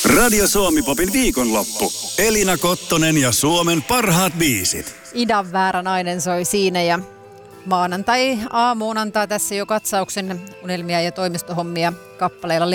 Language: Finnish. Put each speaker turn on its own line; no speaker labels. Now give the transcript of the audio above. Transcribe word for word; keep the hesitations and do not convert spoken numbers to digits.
Radio Suomi-popin viikonloppu. Elina Kottonen ja Suomen parhaat biisit.
Idan väärä nainen soi siinä ja maanantai aamuun antaa tässä jo katsauksen unelmia ja toimistohommia kappaleilla